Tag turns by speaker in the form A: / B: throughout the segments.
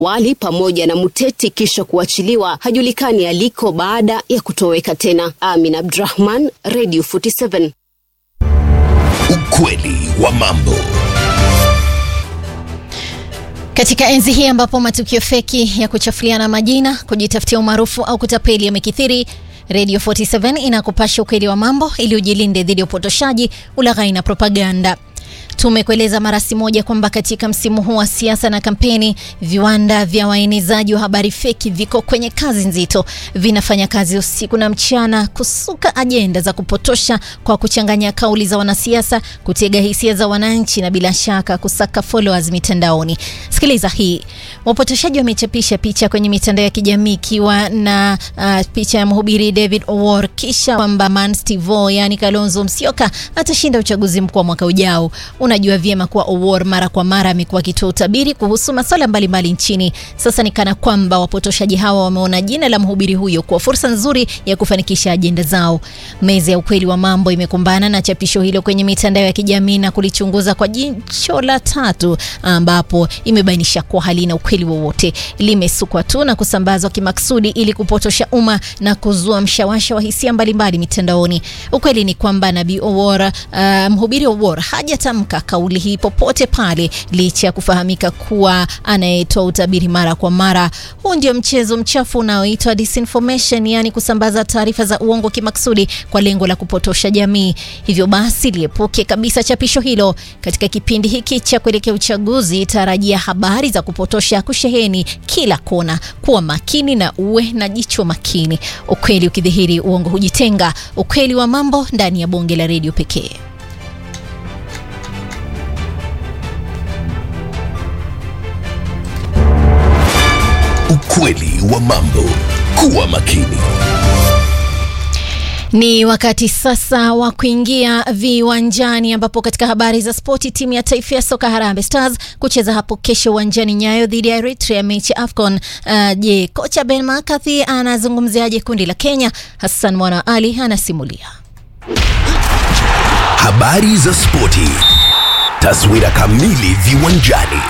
A: Wali pamoja na Muteti kisha kuachiliwa, hajulikani aliko baada ya kutoweka tena. Amin Abdrahman, Radio 47.
B: Ukweli wa mambo.
C: Katika enzi hii ambapo matukio feki ya kuchafuliana majina, kujitafutia umaarufu au kutapeli yamekithiri, Radio 47 inakupasha ukweli wa mambo ili ujilinde dhidi ya upotoshaji, ulaghai na propaganda. Tumekueleza mara si moja kwamba katika msimu huu wa siasa na kampeni, viwanda vya waenezaji wa habari feki viko kwenye kazi nzito. Vinafanya kazi usiku na mchana kusuka ajenda za kupotosha kwa kuchanganya kauli za wanasiasa, kutega hisia za wananchi na bila shaka kusaka followers mitandaoni. Sikiliza hii. Wapotoshaji wamechapisha picha kwenye mitandao ya kijamii ikiwa na picha ya mhubiri David Owuor kisha kwamba Man Stivo, yani Kalonzo Musyoka, atashinda uchaguzi mkuu mwaka ujao. Unajua vyema kuwa Owuor mara kwa mara amekuwa akitoa utabiri kuhusu masuala mbalimbali nchini. Sasa ni kana kwamba wapotoshaji hawa wameona jina la mhubiri huyo kwa fursa nzuri ya kufanikisha ajenda zao. Meza ya ukweli wa mambo imekumbana na chapisho hilo kwenye mitandao ya kijamii na kulichunguza kwa jicho la tatu, ambapo imebainisha kuwa halina ukweli wowote. Limesukwa tu na kusambazwa kimaksudi ili kupotosha umma na kuzua mshawasha wa hisia mbalimbali mitandaoni. Ukweli ni kwamba Nabii Owuor, mhubiri Owuor, hajatamka kauli hii popote pale, licha ya kufahamika kuwa anayetoa utabiri mara kwa mara. Huu ndio mchezo mchafu unaoitwa disinformation, yani kusambaza taarifa za uongo kimaksudi kwa lengo la kupotosha jamii. Hivyo basi liepuke kabisa chapisho hilo. Katika kipindi hiki cha kuelekea uchaguzi, tarajia habari za kupotosha kusheheni kila kona. Kuwa makini na uwe na jicho makini. Ukweli ukidhihiri, uongo hujitenga. Ukweli wa mambo ndani ya bonge la radio pekee.
B: Ukweli wa mambo. Kuwa makini.
C: Ni wakati sasa wa kuingia viwanjani, ambapo katika habari za spoti, timu ya taifa ya soka Harambee Stars kucheza hapo kesho uwanjani Nyayo dhidi ya Eritrea, mechi AFCON. Je, kocha Ben McCarthy anazungumziaje kundi la Kenya? Hassan Mwana Ali anasimulia.
B: Habari za spoti. Taswira kamili viwanjani.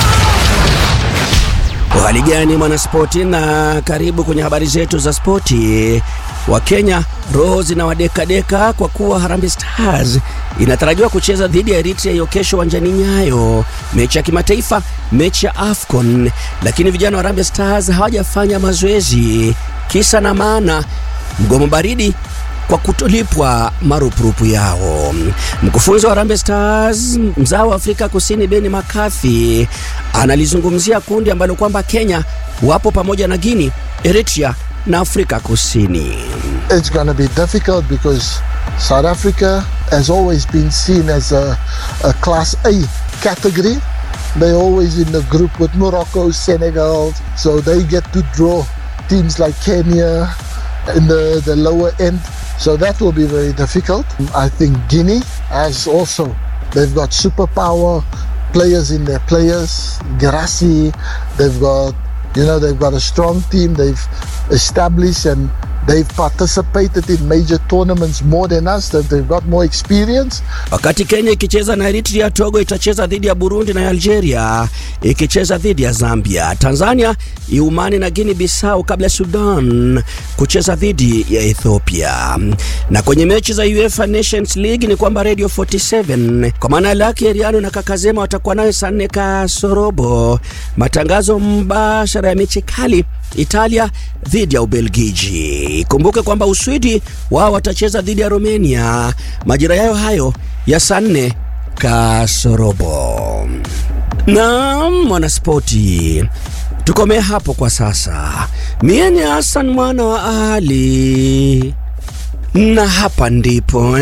D: Hali gani mwanaspoti, na karibu kwenye habari zetu za spoti. Wa Kenya roho zinawadeka kwa kuwa Harambee Stars inatarajiwa kucheza dhidi ya Eritrea hiyo kesho uwanjani Nyayo, mechi ya kimataifa, mechi ya AFCON. Lakini vijana wa Harambee Stars hawajafanya mazoezi, kisa na maana mgomo baridi kwa kutolipwa marupurupu yao. Mkufunzi wa Harambee Stars mzao wa Afrika Kusini Ben McCarthy analizungumzia kundi ambalo kwamba Kenya wapo pamoja na Guinea, Eritrea na Afrika Kusini.
E: It's going to be difficult because South Africa has always been seen as a Class A category. They're always in the group with Morocco, Senegal, so they get to draw teams like Kenya in the lower end. So that will be very difficult. I think Guinea has also, they've got superpower players in their players. Grassi, they've got a strong team. They've established and they've participated in major tournaments more than us. They've got more experience.
D: Wakati Kenya ikicheza na Eritrea, Togo itacheza dhidi ya Burundi na Algeria ikicheza dhidi ya Zambia. Tanzania iumani na Guinea Bissau kabla Sudan kucheza dhidi ya Ethiopia. Na kwenye mechi za UEFA Nations League ni kwamba Radio 47 kwa maana Lucky Eriano na Kakazema watakuwa nayo saa 4 kasorobo. Matangazo mbashara ya mechi kali Italia dhidi ya Ubelgiji. Kumbuke kwamba Uswidi wao watacheza dhidi ya Romania majira yao hayo ya saa 4 kasorobo. Na mwanaspoti, tukomea hapo kwa sasa. Mie ni Hassan Mwana wa Ali, na hapa ndipo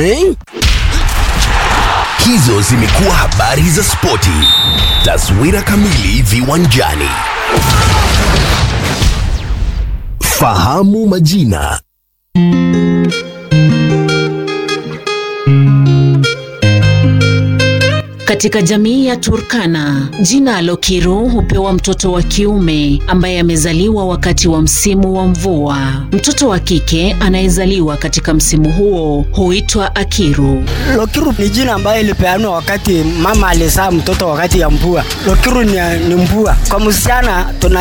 B: Hizo zimekuwa habari za spoti. Taswira kamili viwanjani. Fahamu majina.
F: Katika jamii ya Turkana, jina Lokiru hupewa mtoto wa kiume ambaye amezaliwa wakati wa msimu wa mvua. Mtoto wa kike anayezaliwa katika msimu huo huitwa Akiru.
G: Lokiru ni jina ambaye ilipeanwa wakati mama alizaa mtoto wakati ya mvua. Lokiru ni mvua. Kwa msichana tuna